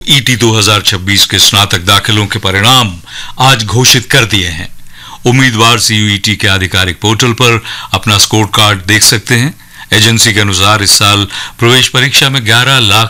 ET 2026 के स्नातक दाखिलों के परिणाम आज घोषित कर दिए हैं। उम्मीदवार सीयूईटी के आधिकारिक पोर्टल पर अपना स्कोर कार्ड देख सकते हैं। एजेंसी के अनुसार इस साल प्रवेश परीक्षा में 11 लाख